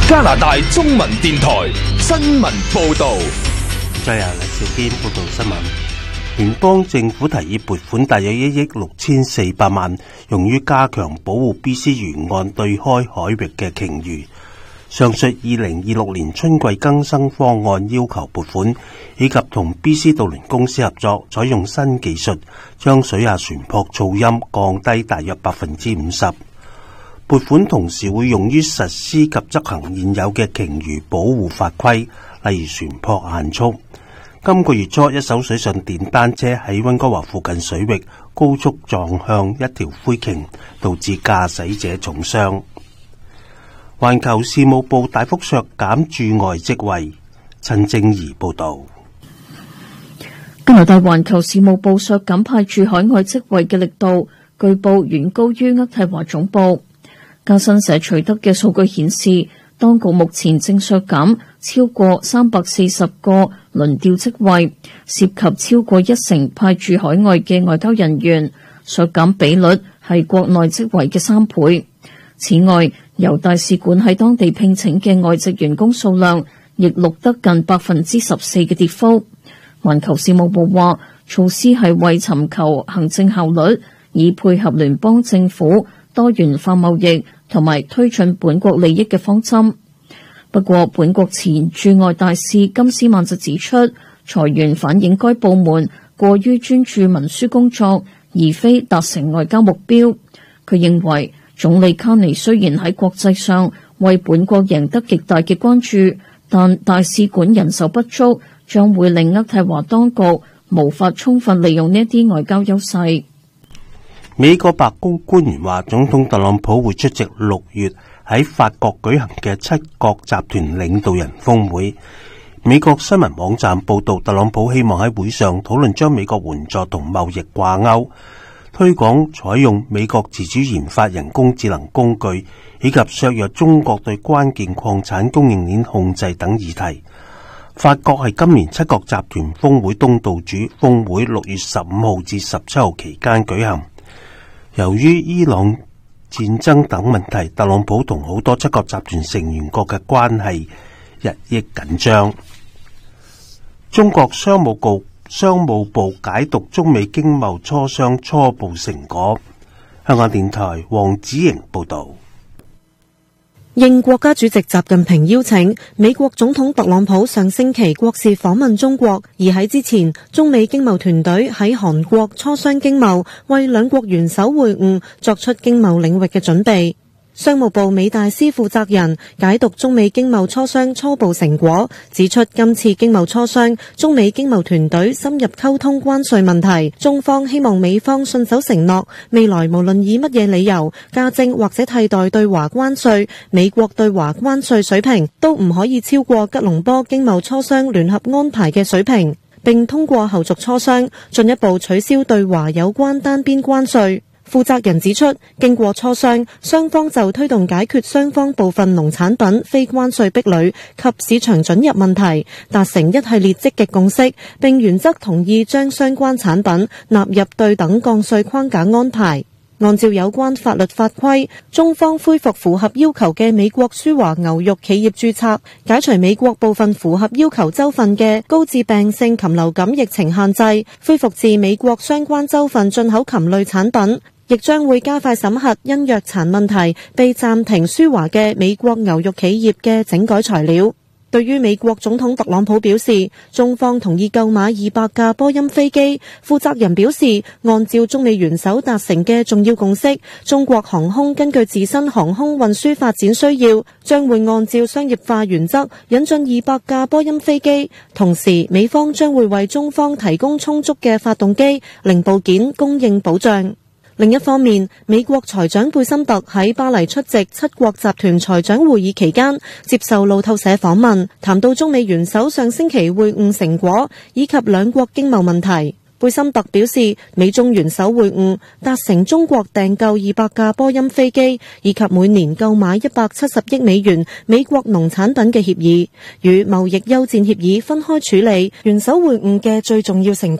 加拿大中文電台新聞報道。 再由黎兆堅報道新聞。聯邦政府提議撥款大約1億6400萬，用於加強保護 BC 沿岸對開海域嘅鯨魚。上述2026年春季更新方案要求撥款，以及同 BC 渡輪公司合作，採用新技術，將水下船舶噪音降低大約 50%。撥款同時會用於實施及執行現有嘅鯨魚保護法規，例如船舶限速。今個月初，一艘水上電單車喺溫哥華附近水域高速撞向一條灰鯨，導致駕駛者重傷。環球事務部大幅削減駐外職位。陳正儀報道。 加拿大環球事務部削減派駐海外職位嘅力度，據報遠高於渥太華總部。加新社取得嘅數據顯示，當局目前正削減超過340個輪調職位，涉及超過1成派駐海外嘅外交人員，削減比率係國內職位嘅3倍。此外，由大使館喺當地聘請嘅外籍員工數量亦錄得近 14% 嘅跌幅。環球事務部話，措施係為尋求行政效率，以配合聯邦政府多元化貿易同埋推進本國利益嘅方針。不過，本國前駐外大使金斯曼就指出，裁員反映該部門過於專注文書工作，而非達成外交目標。佢認為，總理卡尼雖然喺國際上為本國贏得極大嘅關注，但大使館人手不足，將會令渥太華當局無法充分利用呢一啲外交優勢。 美國白宮官員話，總統特朗普會出席6月喺法國舉行嘅7國集團領導人峰會。美國新聞網站報道，特朗普希望喺會上討論將美國援助同貿易掛鈎，推廣採用美國自主研發人工智能工具，以及削弱中國對關鍵礦產供應鏈控制等議題。法國係今年7國集團峰會東道主，峰會6月15號至17號期間舉行。由於伊朗戰爭等問題，特朗普同好多7國集團成員國嘅關係日益緊張。中國商務部解讀中美經貿磋商初步成果。香港電台黃子瑩報道。 應國家主席習近平邀請，美國總統特朗普上星期國事訪問中國，而喺之前，中美經貿團隊喺韓國磋商經貿，為兩國元首會晤作出經貿領域嘅準備。商務部美大司負責人解讀中美經貿磋商初步成果，指出今次經貿磋商，中美經貿團隊深入溝通關稅問題，中方希望美方信守承諾，未來無論以乜嘢理由加徵或者替代對華關稅，美國對華關稅水平都唔可以超過吉隆坡經貿磋商聯合安排嘅水平，並通過後續磋商，進一步取消對華有關單邊關稅。負責人指出，經過磋商，雙方就推動解決雙方部分農產品非關稅壁壘及市場准入問題，達成一系列積極共識，並原則同意將相關產品納入對等降稅框架安排。按照有關法律法規，中方恢復符合要求嘅美國舒華牛肉企業註冊，解除美國部分符合要求州份嘅高致病性禽流感疫情限制，恢復自美國相關州份進口禽類產品，亦將會加快審核因藥殘問題被暫停舒華嘅美國牛肉企業嘅整改材料。對於美國總統特朗普表示，中方同意購買200架波音飛機，負責人表示，按照中美元首達成嘅重要共識，中國航空根據自身航空運輸發展需要，將會按照商業化原則引進200架波音飛機，同時美方將會為中方提供充足嘅發動機、零部件供應保障。另一方面，美國財長貝森特喺巴黎出席7國集團財長會議期間，接受路透社訪問，談到中美元首上星期會晤成果以及兩國經貿問題。貝森特表示，美中元首會晤達成中國訂購200架波音飛機，以及每年購買170億美元美國農產品嘅協議，與貿易休戰協議分開處理。元首會晤嘅最重要成